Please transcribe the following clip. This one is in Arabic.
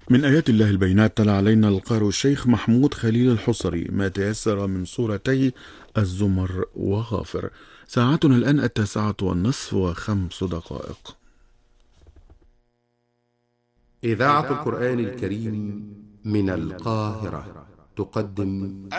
من آيات الله البينات تلا علينا القارئ الشيخ محمود خليل الحصري ما تيسر من سورتي الزمر وغافر. ساعتنا الآن 21:05. إذاعة القرآن الكريم من القاهرة تقدم